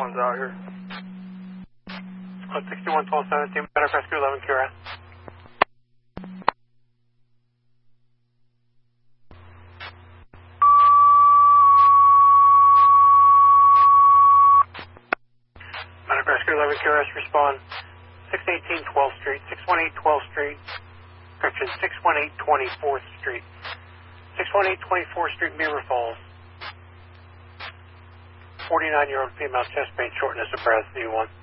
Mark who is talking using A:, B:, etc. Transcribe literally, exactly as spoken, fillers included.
A: one's out here.
B: one sixty-one, twelve seventeen, Medic Rescue eleven, Q R S. Medic Rescue eleven, Q R S, respond. six eighteen twelfth Street, six one eight twelfth Street, correction, six one eight twenty-fourth Street, six one eight twenty-fourth Street, Beaver Falls. forty-nine-year-old female, chest pain, shortness of breath, V one.